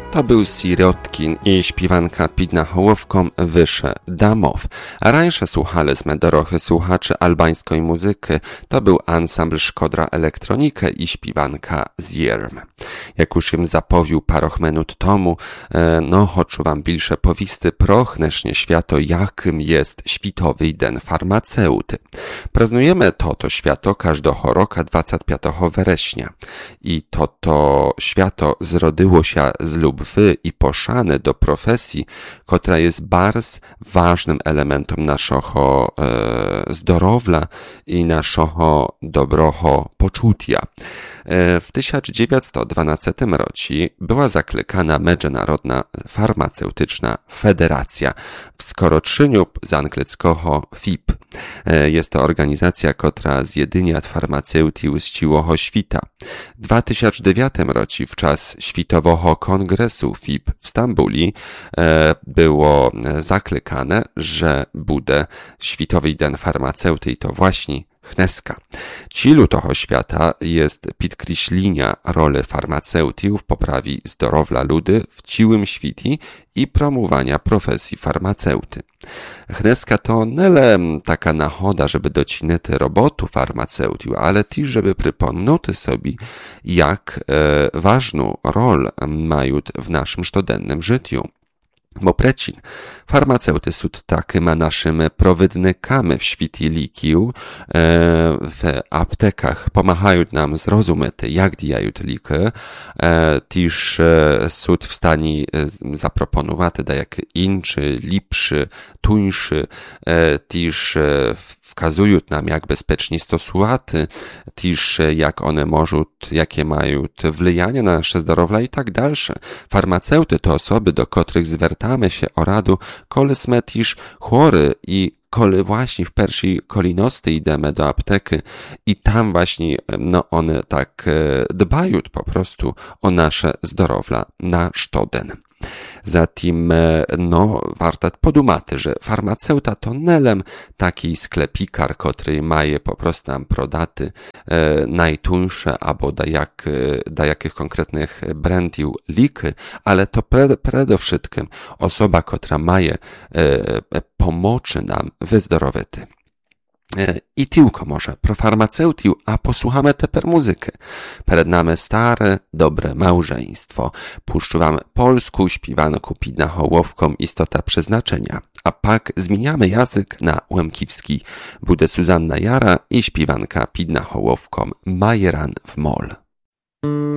To był Sirotkin i śpiewanka Pidna Hołowką Wysze Damow. A rańsze słuchaliśmy dorochy słuchaczy albańskiej muzyki. To był ansambl Szkodra Elektronikę i śpiewanka Zierm. Jak już im zapowił paroch minut tomu, хочу wam bільше повісти про днешнє święto, jakim jest Światowy Den Farmaceuty. Praznujemy to święto każdego roku 25 września. I to święto zrodziło się z lubwy i poszany do profesji, która jest bardzo ważnym elementem naszego zdrowia i naszego dobrego poczucia. W 1912 roku była zaklykana Międzynarodna Farmaceutyczna Federacja, w skoroczeniu z angielskiego FIP. Jest to organizacja, która zjedynia farmaceutów z całego świata. W 2009 roku, w czas Światowego Kongresu FIP w Stambuli, było zaklykane, że bude Światowy Den Farmaceuty i to właśnie Hneska. Cilu toho świata jest podkreślenia roli farmaceutów w poprawie zdrowia ludy w całym świecie i promowania profesji farmaceuty. Hneska to nie taka nachoda, żeby docinać robotu farmaceutów, ale też, żeby przypomnieć sobie, jak ważną rolę mają w naszym codziennym życiu. Bo precin, farmaceuty są takimi naszymi prowodnikami w świecie likiów, w aptekach pomagają nam zrozumieć, jak działają liki, też są w stanie zaproponować jak inszy, lepszy, tuńszy, też wskazują nam, jak bezpiecznie stosować, też jak one mogą, jakie mają wpływanie na nasze zdrowie i tak dalsze. Farmaceuty to osoby, do których zwracamy się o radu, kole sme też chory i kole właśnie w pierwszej kolejności idziemy do apteki i tam właśnie one tak dbają po prostu o nasze zdrowie na sztoden. Zatem, warto podumać, że farmaceuta to nelem taki sklepikar, który maje po prostu nam prodaty najtuńsze albo da jakich konkretnych brandów liki, ale to przede wszystkim osoba, która maje pomocy nam wyzdrowieć. I tylko może pro farmaceutów, a posłuchamy teper muzykę. Przed nami stare, dobre małżeństwo. Puszczę wam polską śpiewankę Pidna Hołowką Istota Przeznaczenia. A pak zmieniamy język na łemkiwski. Bude Suzanna Jara i śpiewanka Pidna Hołowką Majeran w mol.